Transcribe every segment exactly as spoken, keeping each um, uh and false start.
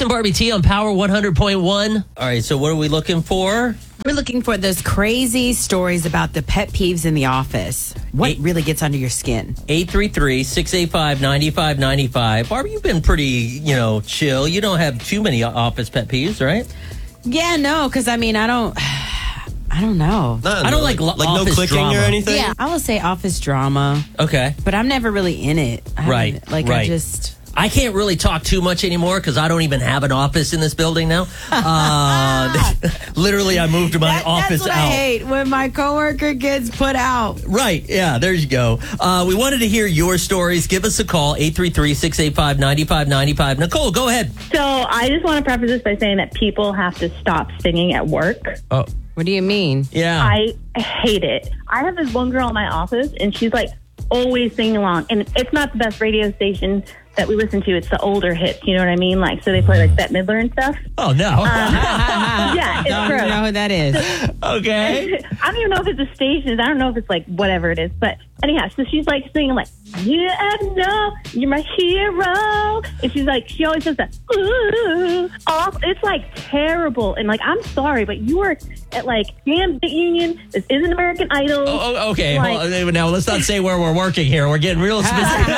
Dex and Barbie T on Power one hundred point one. All right, so what are we looking for? We're looking for those crazy stories about the pet peeves in the office. What Eight, really gets under your skin? eight three three, six eight five, nine five nine five. Barbie, you've been pretty, you know, chill. You don't have too many office pet peeves, right? Yeah, no, because, I mean, I don't... I don't know. No, I don't no, like like, like no clicking drama. or anything. Yeah, I would say office drama. Okay, but I'm never really in it. I right, like right. I just. I can't really talk too much anymore because I don't even have an office in this building now. Uh, literally, I moved my that, office that's what out. I hate when my coworker gets put out. Right, yeah, there you go. Uh, we wanted to hear your stories. Give us a call, eight three three, six eight five, nine five nine five. Nicole, go ahead. So I just want to preface this by saying that people have to stop singing at work. Oh. What do you mean? Yeah. I hate it. I have this one girl in my office, and she's like always singing along. And it's not the best radio station that we listen to. It's the older hits. You know what I mean? Like, so they play like Bette Midler and stuff. Oh, no. Um, yeah, it's don't gross. even know who that is. So, okay. I don't even know if it's a station. I don't know if it's like whatever it is. But anyhow, so she's like singing like, you have no, you're my hero. And she's like, she always says that, ooh. Off. It's like terrible. And like, I'm sorry, but you work at like Gambit Union. This isn't American Idol. Oh, oh, okay. Like, Hold on. Now, let's not say where we're working here. We're getting real specific.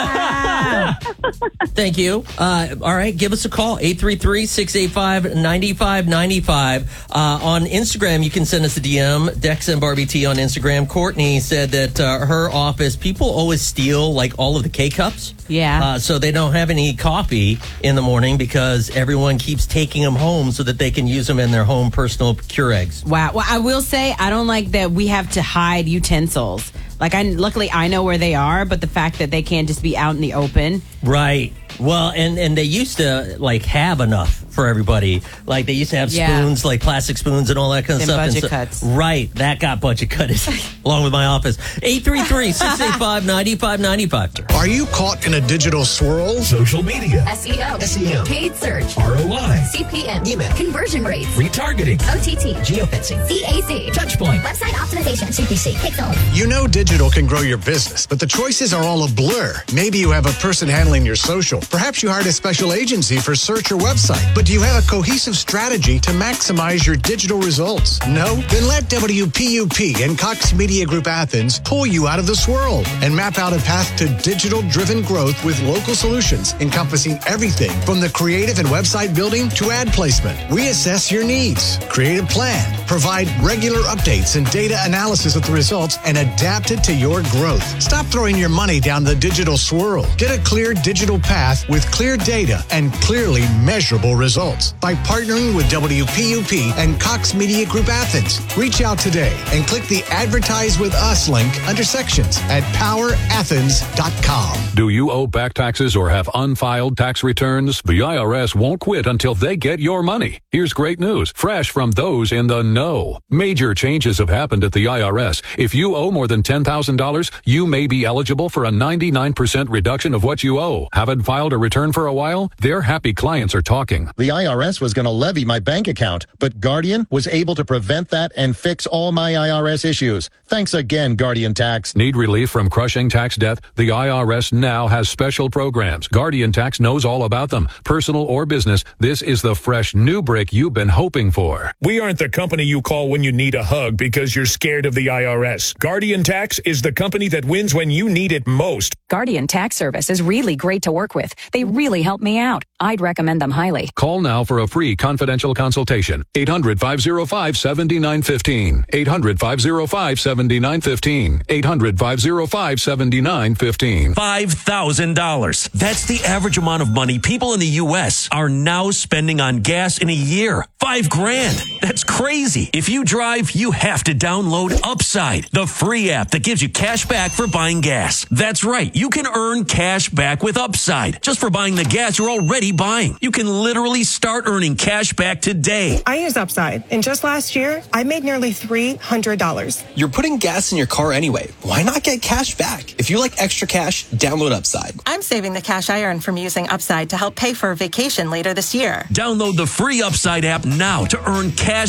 Thank you. Uh, all right, give us a call, eight three three, six eight five, nine five nine five. Uh, on Instagram, you can send us a D M, Dex and Barbie T on Instagram. Courtney said that uh, her office, people always steal like all of the K-Cups. Yeah. Uh, so they don't have any coffee in the morning because everyone keeps taking them home so that they can use them in their home personal Keurigs. Wow. Well, I will say I don't like that we have to hide utensils. Like, I luckily I know where they are, but the fact that they can't just be out in the open. Right. Well, and, and they used to, like, have enough for everybody. Like, they used to have Yeah. spoons, like plastic spoons and all that kind of And stuff. budget and so, cuts. Right. That got budget cut along with my office. eight three three, six eight five, nine five nine five. Are you caught in a digital swirl? Social media. S E O. S E O. Paid search. R O I. C P M. Email. Conversion rates. Retargeting. O T T. Geofencing. C A C. Touchpoint. Website optimization. C P C. Pixel. You know digital can grow your business, but the choices are all a blur. Maybe you have a person handling your social. Perhaps you hired a special agency for search or website. But do you have a cohesive strategy to maximize your digital results? No? Then let W P U P and Cox Media Group Athens pull you out of the swirl and map out a path to digital-driven growth with local solutions encompassing everything from the creative and website building to ad placement. We assess your needs, create a plan, provide regular updates and data analysis of the results, and adapt it to your growth. Stop throwing your money down the digital swirl. Get a clear digital path with clear data and clearly measurable results by partnering with W P U P and Cox Media Group Athens. Reach out today and click the Advertise with Us link under sections at power athens dot com. Do you owe back taxes or have unfiled tax returns? The I R S won't quit until they get your money. Here's great news, fresh from those in the know. Major changes have happened at the I R S. If you owe more than ten thousand dollars, you may be eligible for a ninety-nine percent reduction of what you owe. Haven't filed a return for a while? Their happy clients are talking. The I R S was going to levy my bank account, but Guardian was able to prevent that and fix all my I R S issues. Thanks again, Guardian Tax. Need relief from crushing tax debt? The I R S now has special programs. Guardian Tax knows all about them. Personal or business, this is the fresh new break you've been hoping for. We aren't the company you call when you need a hug because you're scared of the I R S. Guardian Tax is the company that wins when you need it most. Guardian Tax Service is really great to work with. They really help me out. I'd recommend them highly. Call now for a free confidential consultation. eight hundred, five oh five, seven nine one five. eight hundred, five oh five, seven nine one five. eight hundred, five oh five, seven nine one five. five thousand dollars. That's the average amount of money people in the U S are now spending on gas in a year. Five grand. That's crazy. If you drive, you have to download Upside, the free app that gives you cash back for buying gas. That's right. You can earn cash back with Upside just for buying the gas you're already buying. You can literally start earning cash back today. I use Upside, and just last year, I made nearly three hundred dollars. You're putting gas in your car anyway. Why not get cash back? If you like extra cash, download Upside. I'm saving the cash I earn from using Upside to help pay for a vacation later this year. Download the free Upside app now to earn cash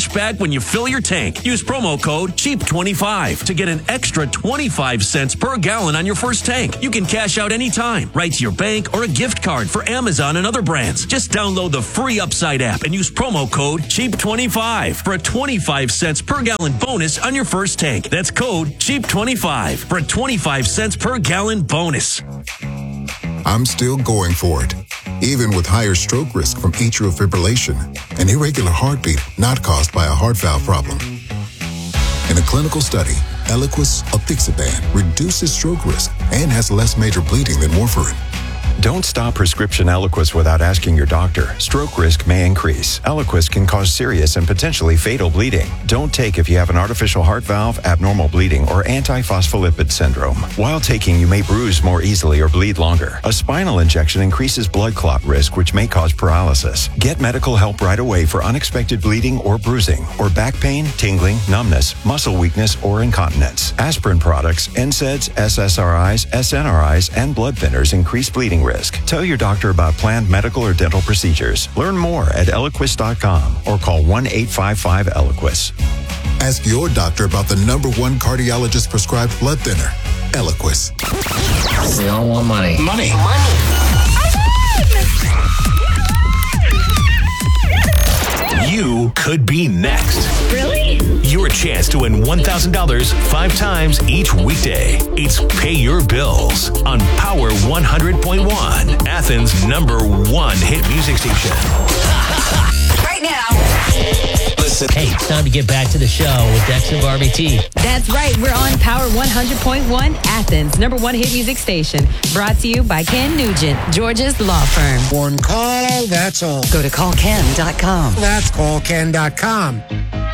cash back when you fill your tank. Use promo code cheap twenty-five to get an extra twenty-five cents per gallon on your first tank. You can cash out anytime, right to your bank or a gift card for Amazon and other brands. Just download the free Upside app and use promo code cheap twenty-five for a twenty-five cents per gallon bonus on your first tank. That's code cheap twenty-five for a twenty-five cents per gallon bonus. I'm still going for it, even with higher stroke risk from atrial fibrillation, an irregular heartbeat not caused by a heart valve problem. In a clinical study, Eliquis apixaban reduces stroke risk and has less major bleeding than warfarin. Don't stop prescription Eliquis without asking your doctor. Stroke risk may increase. Eliquis can cause serious and potentially fatal bleeding. Don't take if you have an artificial heart valve, abnormal bleeding, or antiphospholipid syndrome. While taking, you may bruise more easily or bleed longer. A spinal injection increases blood clot risk, which may cause paralysis. Get medical help right away for unexpected bleeding or bruising, or back pain, tingling, numbness, muscle weakness, or incontinence. Aspirin products, N SAIDs, S S R Is, S N R Is, and blood thinners increase bleeding risk. Tell your doctor about planned medical or dental procedures. Learn more at Eliquis dot com or call one eight five five Eliquis. Ask your doctor about the number one cardiologist prescribed blood thinner, Eliquis. We all want money. Money. You could be next. Really? Your chance to win one thousand dollars five times each weekday. It's Pay Your Bills on Power one hundred point one, Athens' number one hit music station. Right now. Listen. Hey, it's time to get back to the show with Dex and Barbie T. That's right. We're on Power one hundred point one, Athens' number one hit music station. Brought to you by Ken Nugent, Georgia's law firm. One call, that's all. Go to call ken dot com. That's call ken dot com.